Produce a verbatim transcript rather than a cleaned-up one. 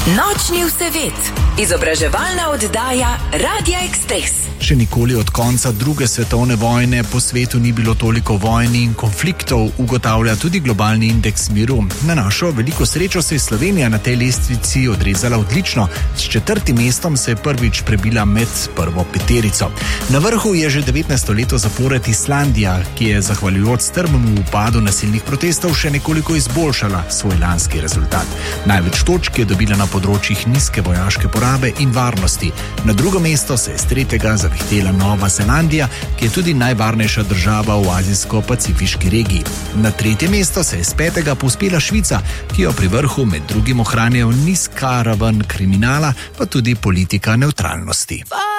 Nočni vsevet, izobraževalna oddaja Radia Ekspres. Še nikoli od konca druge svetovne vojne po svetu ni bilo toliko vojn in konfliktov, ugotavlja tudi globalni indeks miru. Na našo veliko srečo se je Slovenija na tej lestvici odrezala odlično. S četrtim mestom se je prvič prebila med prvo peterico. Na vrhu je že devetnajsto leto zapored Islandija, ki je zahvaljujoč strmemu upadu nasilnih protestov še nekoliko izboljšala svoj lanski rezultat. Največ točk je dobila na področjih nizke vojaške porabe in varnosti. Na drugo mesto se je s tretjega zavihtela Nova Zelandija, ki je tudi najvarnejša država v azijsko-pacifiški regiji. Na tretje mesto se je s petega povzpela Švica, ki jo pri vrhu med drugim ohranjajo nizka raven kriminala, pa tudi politika nevtralnosti.